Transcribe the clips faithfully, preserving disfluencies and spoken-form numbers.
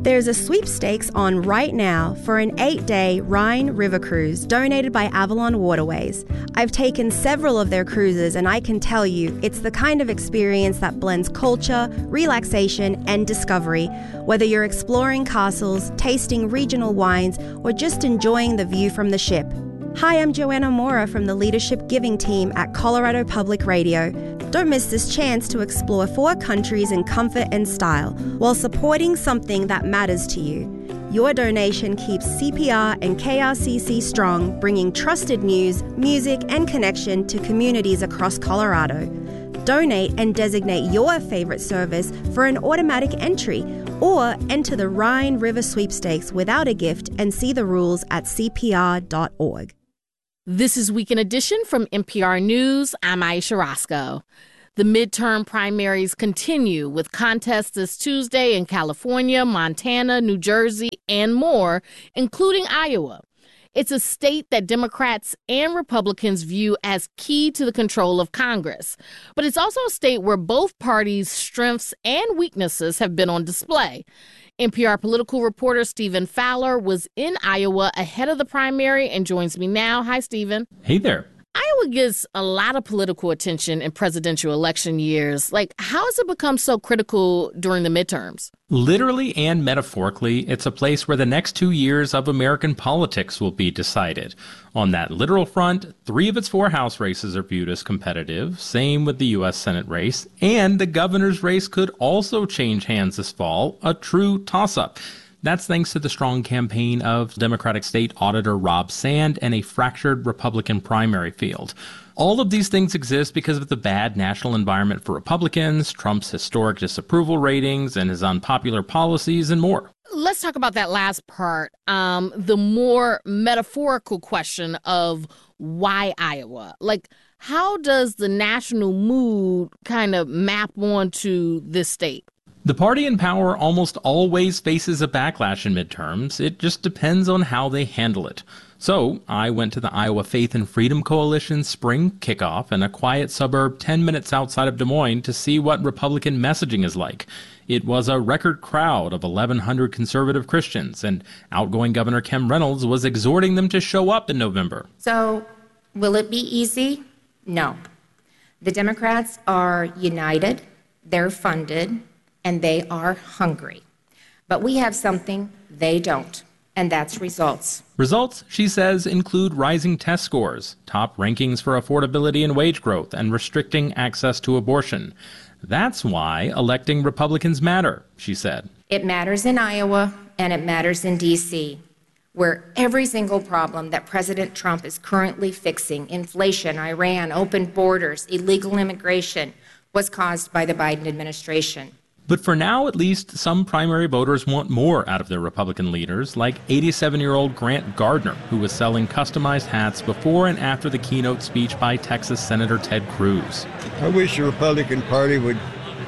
There's a sweepstakes on right now for an eight-day Rhine River cruise donated by Avalon Waterways. I've taken several of their cruises, and I can tell you it's the kind of experience that blends culture, relaxation, and discovery, whether you're exploring castles, tasting regional wines, or just enjoying the view from the ship. Hi, I'm Joanna Mora from the Leadership Giving team at Colorado Public Radio. Don't miss this chance to explore four countries in comfort and style while supporting something that matters to you. Your donation keeps C P R and K R C C strong, bringing trusted news, music, and connection to communities across Colorado. Donate and designate your favorite service for an automatic entry, or enter the Rhine River Sweepstakes without a gift and see the rules at C P R dot org. This is Weekend Edition from N P R News. I'm Aisha Roscoe. The midterm primaries continue with contests this Tuesday in California, Montana, New Jersey, and more, including Iowa. It's a state that Democrats and Republicans view as key to the control of Congress. But it's also a state where both parties' strengths and weaknesses have been on display. N P R political reporter Stephen Fowler was in Iowa ahead of the primary and joins me now. Hi, Stephen. Hey there. Iowa gets a lot of political attention in presidential election years. Like, how has it become so critical during the midterms? Literally and metaphorically, it's a place where the next two years of American politics will be decided. On that literal front, three of its four House races are viewed as competitive, same with the U S Senate race, and the governor's race could also change hands this fall, a true toss-up. That's thanks to the strong campaign of Democratic State Auditor Rob Sand and a fractured Republican primary field. All of these things exist because of the bad national environment for Republicans, Trump's historic disapproval ratings, and his unpopular policies, and more. Let's talk about that last part, um, the more metaphorical question of why Iowa? Like, how does the national mood kind of map onto this state? The party in power almost always faces a backlash in midterms. It just depends on how they handle it. So I went to the Iowa Faith and Freedom Coalition's spring kickoff in a quiet suburb ten minutes outside of Des Moines to see what Republican messaging is like. It was a record crowd of eleven hundred conservative Christians, and outgoing Governor Kim Reynolds was exhorting them to show up in November. So will it be easy? No. The Democrats are united, they're funded, and they are hungry. But we have something they don't, and that's results. Results, she says, include rising test scores, top rankings for affordability and wage growth, and restricting access to abortion. That's why electing Republicans matter, she said. It matters in Iowa, and it matters in D C, where every single problem that President Trump is currently fixing, inflation, Iran, open borders, illegal immigration, was caused by the Biden administration. But for now, at least, some primary voters want more out of their Republican leaders, like eighty-seven-year-old Grant Gardner, who was selling customized hats before and after the keynote speech by Texas Senator Ted Cruz. I wish the Republican Party would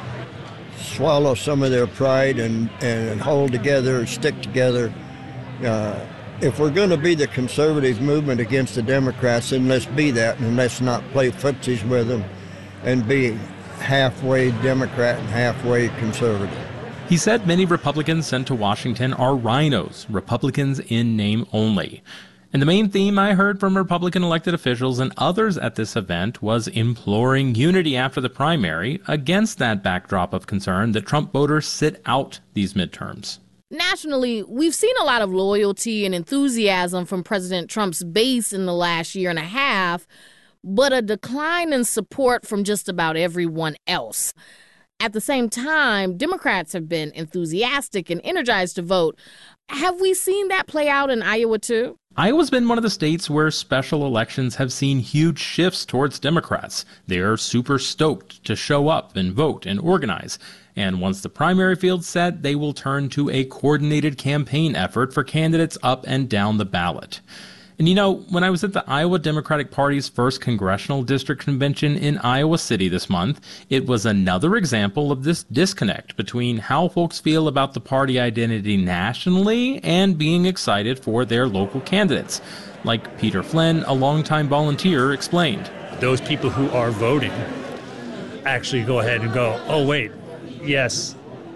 swallow some of their pride and, and hold together, stick together. Uh, if we're going to be the conservative movement against the Democrats, then let's be that, and let's not play footsies with them and be halfway Democrat and halfway conservative. He said many Republicans sent to Washington are rhinos, Republicans in name only. And the main theme I heard from Republican elected officials and others at this event was imploring unity after the primary against that backdrop of concern that Trump voters sit out these midterms. Nationally, we've seen a lot of loyalty and enthusiasm from President Trump's base in the last year and a half, but a decline in support from just about everyone else. At the same time, Democrats have been enthusiastic and energized to vote. Have we seen that play out in Iowa, too? Iowa's been one of the states where special elections have seen huge shifts towards Democrats. They're super stoked to show up and vote and organize. And once the primary field's set, they will turn to a coordinated campaign effort for candidates up and down the ballot. And you know, when I was at the Iowa Democratic Party's first congressional district convention in Iowa City this month, it was another example of this disconnect between how folks feel about the party identity nationally and being excited for their local candidates. Like Peter Flynn, a longtime volunteer, explained. Those people who are voting actually go ahead and go, oh, wait, yes,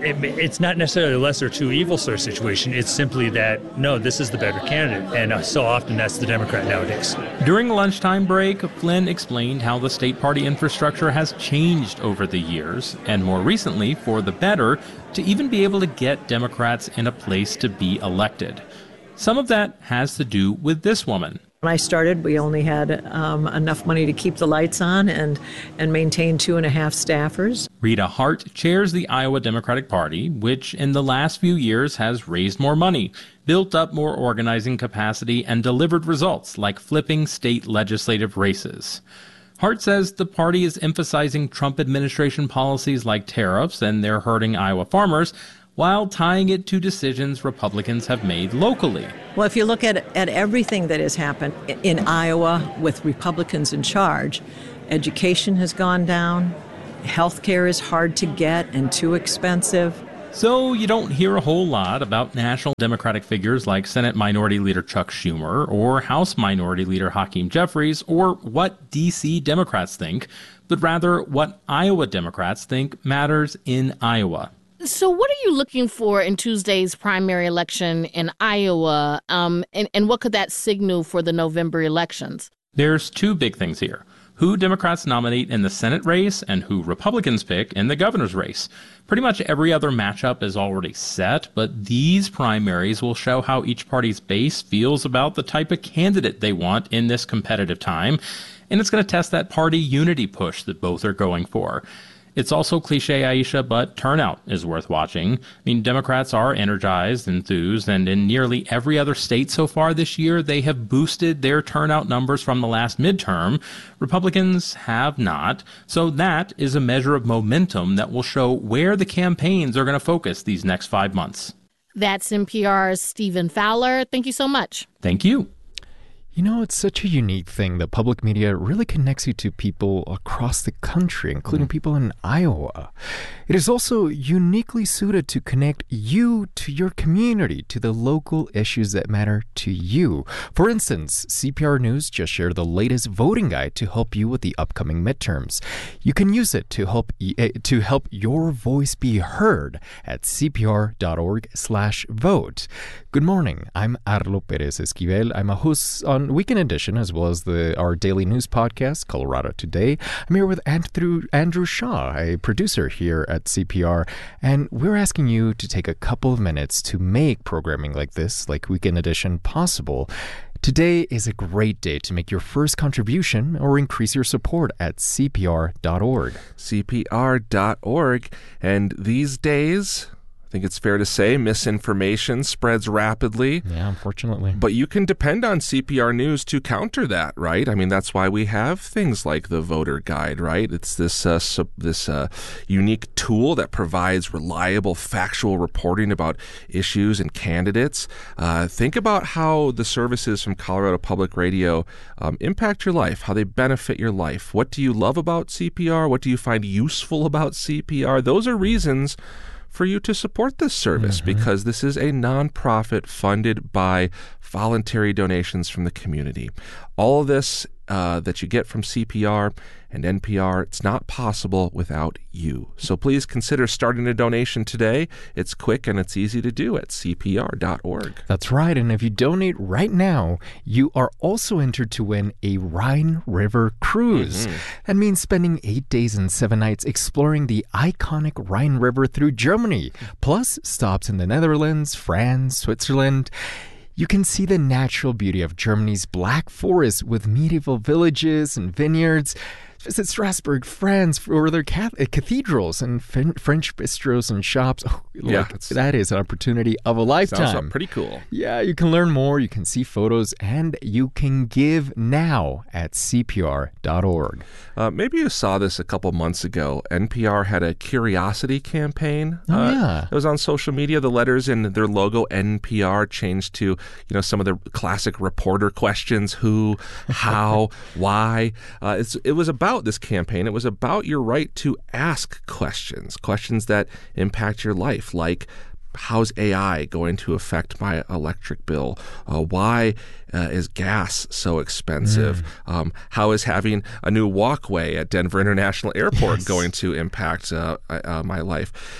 it, it's not necessarily a lesser of two evils sort of situation. It's simply that, no, this is the better candidate. And uh, so often that's the Democrat nowadays. During the lunchtime break, Flynn explained how the state party infrastructure has changed over the years, and more recently, for the better, to even be able to get Democrats in a place to be elected. Some of that has to do with this woman. When I started, we only had um, enough money to keep the lights on and, and maintain two and a half staffers. Rita Hart chairs the Iowa Democratic Party, which in the last few years has raised more money, built up more organizing capacity, and delivered results like flipping state legislative races. Hart says the party is emphasizing Trump administration policies like tariffs, and they're hurting Iowa farmers, while tying it to decisions Republicans have made locally. Well, if you look at, at everything that has happened in Iowa with Republicans in charge, education has gone down, health care is hard to get and too expensive. So you don't hear a whole lot about national Democratic figures like Senate Minority Leader Chuck Schumer or House Minority Leader Hakeem Jeffries or what D C Democrats think, but rather what Iowa Democrats think matters in Iowa. So what are you looking for in Tuesday's primary election in Iowa, um, and, and what could that signal for the November elections? There's two big things here. Who Democrats nominate in the Senate race and who Republicans pick in the governor's race. Pretty much every other matchup is already set, but these primaries will show how each party's base feels about the type of candidate they want in this competitive time, and it's going to test that party unity push that both are going for. It's also cliche, Aisha, but turnout is worth watching. I mean, Democrats are energized, enthused, and in nearly every other state so far this year, they have boosted their turnout numbers from the last midterm. Republicans have not. So that is a measure of momentum that will show where the campaigns are going to focus these next five months. That's N P R's Stephen Fowler. Thank you so much. Thank you. You know, it's such a unique thing. The public media really connects you to people across the country, including people in Iowa. It is also uniquely suited to connect you to your community, to the local issues that matter to you. For instance, C P R News just shared the latest voting guide to help you with the upcoming midterms. You can use it to help to help your voice be heard at c p r dot org slash vote. Good morning. I'm Arlo Perez Esquivel. I'm a host on Weekend Edition, as well as the our daily news podcast, Colorado Today. I'm here with Andrew, Andrew Shaw, a producer here at C P R, and we're asking you to take a couple of minutes to make programming like this, like Weekend Edition, possible. Today is a great day to make your first contribution or increase your support at c p r dot org. c p r dot org. And these days, I think it's fair to say misinformation spreads rapidly. Yeah, unfortunately. But you can depend on C P R News to counter that, right? I mean, that's why we have things like the voter guide, right? It's this uh, su- this uh, unique tool that provides reliable, factual reporting about issues and candidates. Uh, think about how the services from Colorado Public Radio um, impact your life, how they benefit your life. What do you love about C P R? What do you find useful about C P R? Those are reasons for you to support this service, mm-hmm. because this is a nonprofit funded by voluntary donations from the community. All of this uh, that you get from C P R and N P R, it's not possible without you. So please consider starting a donation today. It's quick and it's easy to do at c p r dot org. That's right. And if you donate right now, you are also entered to win a Rhine River cruise. Mm-hmm. That means spending eight days and seven nights exploring the iconic Rhine River through Germany, plus stops in the Netherlands, France, Switzerland. You can see the natural beauty of Germany's Black Forest with medieval villages and vineyards. Visit Strasbourg, France, for their cathedrals and fin- French bistros and shops. Oh, yeah, look, that is an opportunity of a lifetime. Sounds pretty cool. Yeah, you can learn more, you can see photos, and you can give now at c p r dot org. Uh, maybe you saw this a couple months ago. N P R had a curiosity campaign. Oh, uh, yeah. It was on social media. The letters in their logo, N P R, changed to, you know, some of the classic reporter questions: who, how, why. Uh, it's, it was about this campaign. It was about your right to ask questions, questions that impact your life, like how's A I going to affect my electric bill? Uh, why uh, is gas so expensive? Mm. Um, how is having a new walkway at Denver International Airport yes. going to impact uh, uh, my life?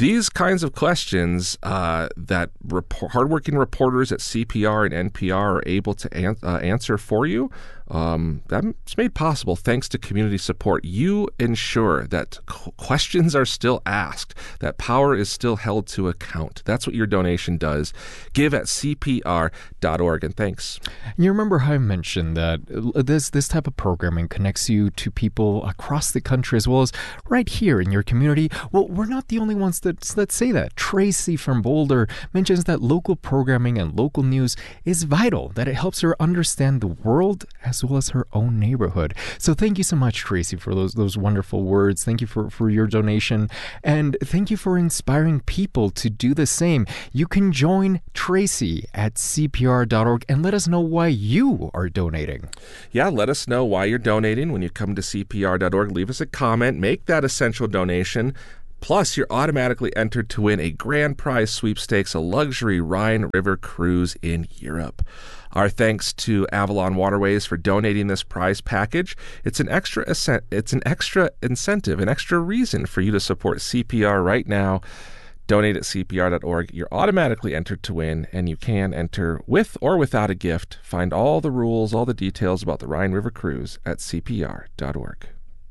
These kinds of questions uh, that rep- hardworking reporters at C P R and N P R are able to an- uh, answer for you, um, that's made possible thanks to community support. You ensure that qu- questions are still asked, that power is still held to account. That's what your donation does. Give at C P R dot org, and thanks. You remember how I mentioned that this this type of programming connects you to people across the country as well as right here in your community? Well, we're not the only ones that, that say that. Tracy from Boulder mentions that local programming and local news is vital, that it helps her understand the world as well as her own neighborhood. So thank you so much, Tracy, for those those wonderful words. Thank you for, for your donation. And thank you for inspiring people to do the same. You can join Tracy at C P R dot org and let us know why you are donating. Yeah, let us know why you're donating. When you come to C P R dot org, leave us a comment, make that essential donation. Plus, you're automatically entered to win a grand prize sweepstakes, a luxury Rhine River cruise in Europe. Our thanks to Avalon Waterways for donating this prize package. It's an extra it's an extra incentive, an extra reason for you to support C P R right now. Donate at C P R dot org. You're automatically entered to win, and you can enter with or without a gift. Find all the rules, all the details about the Rhine River cruise at C P R dot org.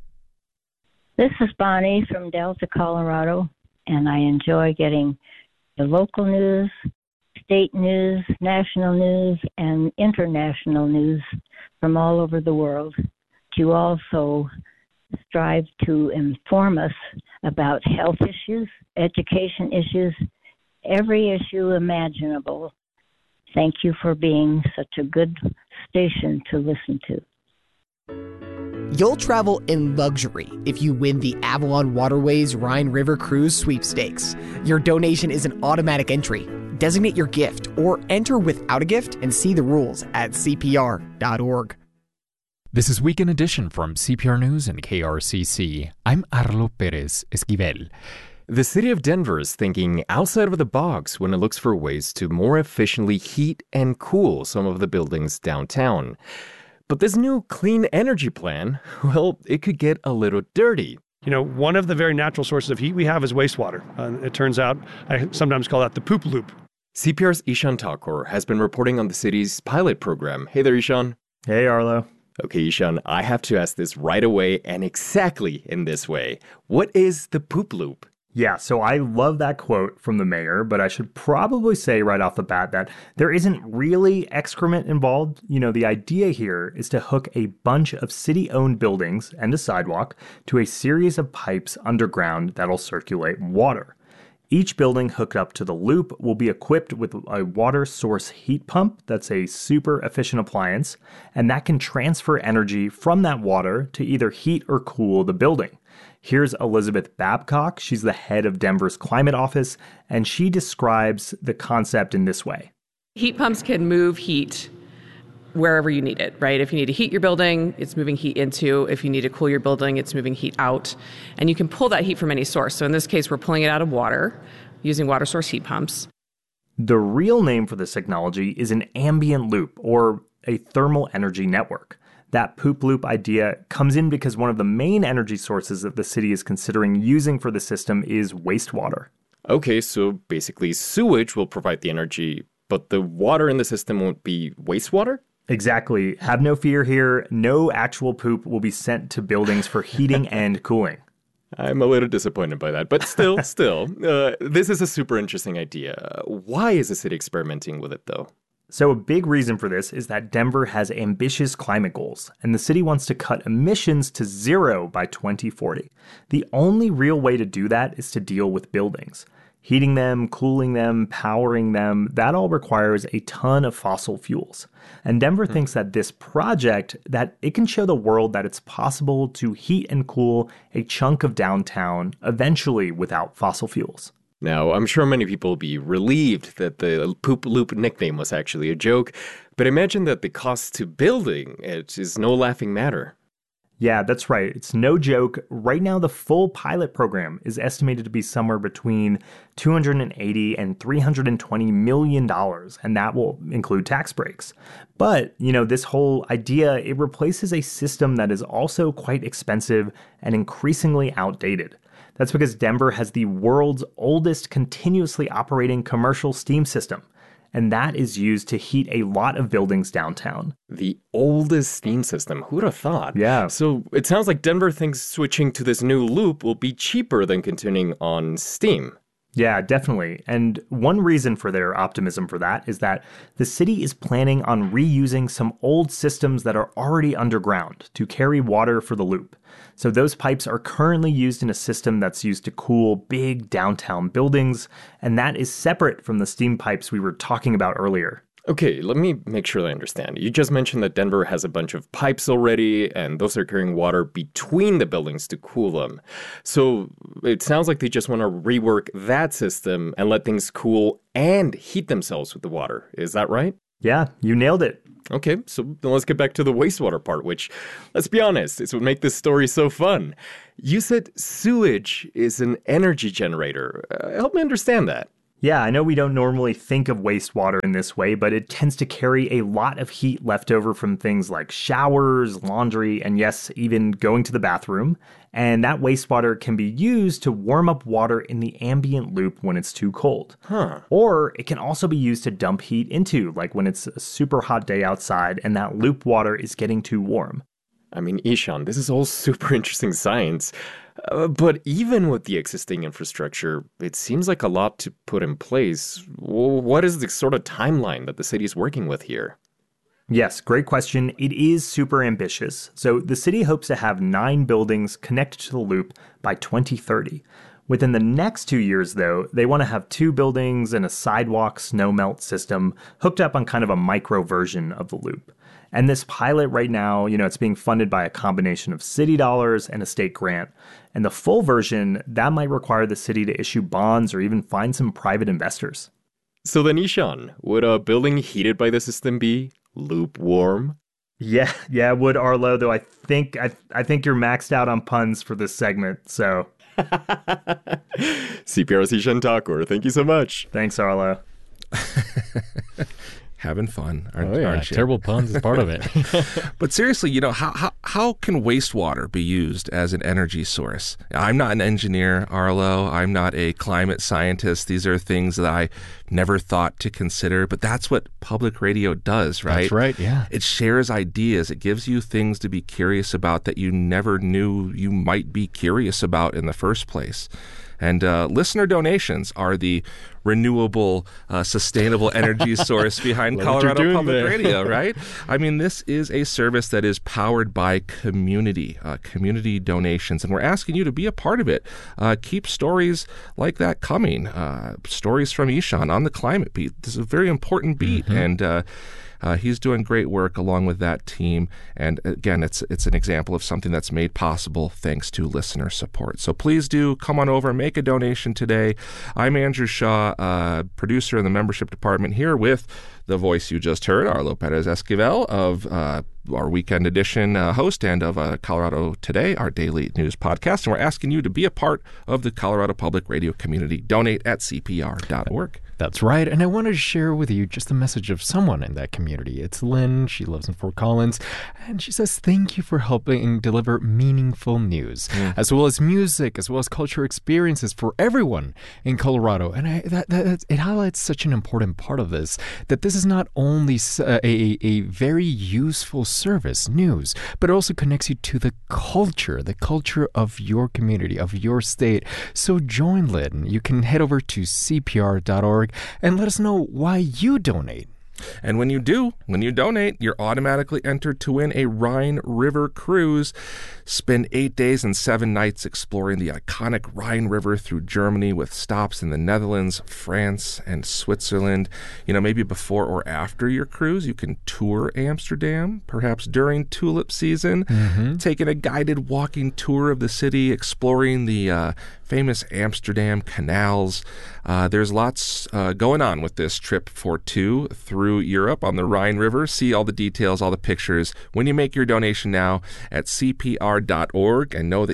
This is Bonnie from Delta, Colorado, and I enjoy getting the local news, state news, national news, and international news from all over the world to also strive to inform us about health issues, education issues, every issue imaginable. Thank you for being such a good station to listen to. You'll travel in luxury if you win the Avalon Waterways Rhine River Cruise Sweepstakes. Your donation is an automatic entry. Designate your gift or enter without a gift and see the rules at C P R dot org. This is Weekend Edition from C P R News and K R C C. I'm Arlo Perez Esquivel. The city of Denver is thinking outside of the box when it looks for ways to more efficiently heat and cool some of the buildings downtown. But this new clean energy plan, well, it could get a little dirty. You know, one of the very natural sources of heat we have is wastewater. Uh, it turns out, I sometimes call that the poop loop. C P R's Ishan Thakur has been reporting on the city's pilot program. Hey there, Ishan. Hey, Arlo. Okay, Ishan, I have to ask this right away and exactly in this way. What is the poop loop? Yeah, so I love that quote from the mayor, but I should probably say right off the bat that there isn't really excrement involved. You know, the idea here is to hook a bunch of city-owned buildings and a sidewalk to a series of pipes underground that'll circulate water. Each building hooked up to the loop will be equipped with a water source heat pump that's a super efficient appliance, and that can transfer energy from that water to either heat or cool the building. Here's Elizabeth Babcock. She's the head of Denver's climate office, and she describes the concept in this way. Heat pumps can move heat wherever you need it, right? If you need to heat your building, it's moving heat into. If you need to cool your building, it's moving heat out. And you can pull that heat from any source. So in this case, we're pulling it out of water using water source heat pumps. The real name for this technology is an ambient loop, or a thermal energy network. That poop loop idea comes in because one of the main energy sources that the city is considering using for the system is wastewater. Okay, so basically sewage will provide the energy, but the water in the system won't be wastewater? Exactly. Have no fear here. No actual poop will be sent to buildings for heating and cooling. I'm a little disappointed by that, but still, still, uh, this is a super interesting idea. Why is the city experimenting with it, though? So a big reason for this is that Denver has ambitious climate goals, and the city wants to cut emissions to zero by twenty forty. The only real way to do that is to deal with buildings. Heating them, cooling them, powering them, that all requires a ton of fossil fuels. And Denver mm. thinks that this project, that it can show the world that it's possible to heat and cool a chunk of downtown eventually without fossil fuels. Now, I'm sure many people will be relieved that the poop loop nickname was actually a joke, but imagine that the cost to building it is no laughing matter. Yeah, that's right. It's no joke. Right now, the full pilot program is estimated to be somewhere between two hundred eighty and three hundred twenty million dollars, and that will include tax breaks. But, you know, this whole idea, it replaces a system that is also quite expensive and increasingly outdated. That's because Denver has the world's oldest continuously operating commercial steam system, and that is used to heat a lot of buildings downtown. The oldest steam system. Who'd have thought? Yeah. So it sounds like Denver thinks switching to this new loop will be cheaper than continuing on steam. Yeah, definitely. And one reason for their optimism for that is that the city is planning on reusing some old systems that are already underground to carry water for the loop. So those pipes are currently used in a system that's used to cool big downtown buildings, and that is separate from the steam pipes we were talking about earlier. Okay, let me make sure I understand. You just mentioned that Denver has a bunch of pipes already, and those are carrying water between the buildings to cool them. So it sounds like they just want to rework that system and let things cool and heat themselves with the water. Is that right? Yeah, you nailed it. Okay, so then let's get back to the wastewater part, which, let's be honest, is what makes this story so fun. You said sewage is an energy generator. Uh, help me understand that. Yeah, I know we don't normally think of wastewater in this way, but it tends to carry a lot of heat left over from things like showers, laundry, and yes, even going to the bathroom. And that wastewater can be used to warm up water in the ambient loop when it's too cold. Huh. Or it can also be used to dump heat into, like when it's a super hot day outside and that loop water is getting too warm. I mean, Ishan, this is all super interesting science. Uh, but even with the existing infrastructure, it seems like a lot to put in place. Well, what is the sort of timeline that the city is working with here? Yes, great question. It is super ambitious. So the city hopes to have nine buildings connected to the loop by twenty thirty. Within the next two years, though, they want to have two buildings and a sidewalk snowmelt system hooked up on kind of a micro version of the loop. And this pilot right now, you know, it's being funded by a combination of city dollars and a state grant. And the full version, that might require the city to issue bonds or even find some private investors. So then, Ishan, would a building heated by the system be lukewarm? Yeah, yeah, it would, Arlo, though I think I, I think you're maxed out on puns for this segment, so... C P R's Ishan Thakur, thank you so much. Thanks, Arlo. Having fun, aren't, oh, yeah. aren't you? Terrible puns is part of it. But seriously, you know, how, how how can wastewater be used as an energy source? I'm not an engineer, Arlo. I'm not a climate scientist. These are things that I never thought to consider, but that's what public radio does, right? That's right, yeah. It shares ideas. It gives you things to be curious about that you never knew you might be curious about in the first place. And uh, listener donations are the renewable, uh, sustainable energy source behind Colorado Public there. Radio, right? I mean, this is a service that is powered by community, uh, community donations, and we're asking you to be a part of it. Uh, keep stories like that coming. Uh, stories from Ishan on the climate beat. This is a very important beat, mm-hmm. and uh, Uh, he's doing great work along with that team. And again, it's it's an example of something that's made possible thanks to listener support. So please do come on over, make a donation today. I'm Andrew Shaw, uh, producer in the membership department, here with the voice you just heard, Arlo Perez Esquivel, of uh, our Weekend Edition uh, host and of uh, Colorado Today, our daily news podcast. And we're asking you to be a part of the Colorado Public Radio community. Donate at C P R dot org. That's right. And I want to share with you just a message of someone in that community. It's Lynn. She lives in Fort Collins. And she says, thank you for helping deliver meaningful news, mm. as well as music, as well as cultural experiences for everyone in Colorado. And I, that, that it highlights such an important part of this, that this is not only a, a, a very useful service, news, but it also connects you to the culture, the culture of your community, of your state. So join Lynn. You can head over to C P R dot org and let us know why you donate. And when you do, when you donate, you're automatically entered to win a Rhine River cruise. Spend eight days and seven nights exploring the iconic Rhine River through Germany with stops in the Netherlands, France, and Switzerland. You know, maybe before or after your cruise, you can tour Amsterdam, perhaps during tulip season, mm-hmm. taking a guided walking tour of the city, exploring the uh, famous Amsterdam canals. Uh, there's lots uh, going on with this trip for two through Europe on the Rhine River. See all the details, all the pictures when you make your donation now at C P R dot org, and know that your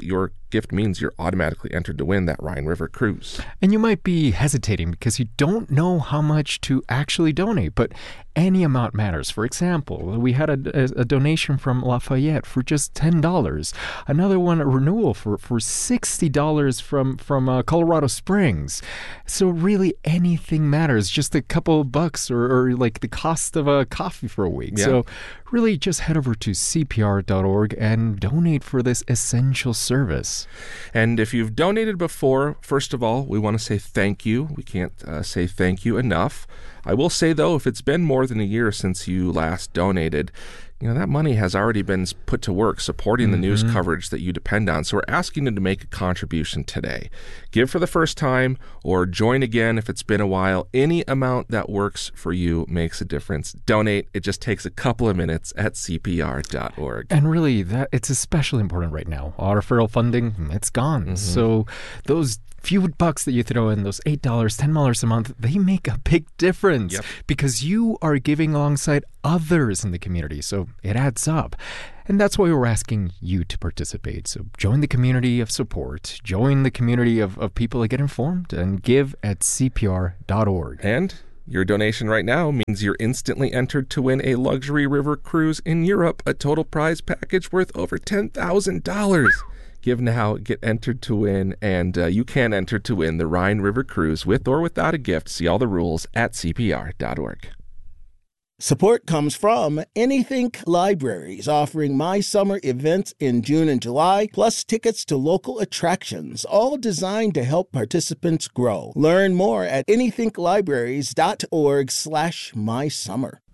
gift means you're automatically entered to win that Rhine River cruise. And you might be hesitating because you don't know how much to actually donate, but any amount matters. For example, we had a, a, a donation from Lafayette for just ten dollars. Another one, a renewal for, for sixty dollars from, from uh, Colorado Springs. So really anything matters, just a couple of bucks or, or like the cost of a coffee for a week. Yeah. So really just head over to C P R dot org and donate for this essential service. And if you've donated before, first of all, we want to say thank you. We can't uh, say thank you enough. I will say, though, if it's been more than a year since you last donated, you know, that money has already been put to work supporting the mm-hmm. news coverage that you depend on. So we're asking you to make a contribution today. Give for the first time or join again if it's been a while. Any amount that works for you makes a difference. Donate. It just takes a couple of minutes at C P R dot org. And really, that it's especially important right now. Our federal funding, it's gone. Mm-hmm. So those few bucks that you throw in, those eight dollars, ten dollars a month, they make a big difference yep. because you are giving alongside others in the community. So it adds up. And that's why we're asking you to participate. So join the community of support, join the community of, of people that get informed, and give at C P R dot org. And your donation right now means you're instantly entered to win a luxury river cruise in Europe, a total prize package worth over ten thousand dollars. Give now, get entered to win, and uh, you can enter to win the Rhine River Cruise with or without a gift. See all the rules at C P R dot org. Support comes from Anythink Libraries, offering My Summer events in June and July, plus tickets to local attractions, all designed to help participants grow. Learn more at anythink libraries dot org slash my summer.